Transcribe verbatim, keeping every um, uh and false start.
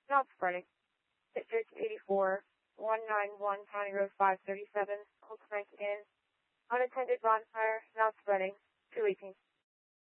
not spreading. District eighty-four, one ninety-one, County Road five thirty-seven, Old Crank Inn. Unattended bonfire, not spreading. two eighteen.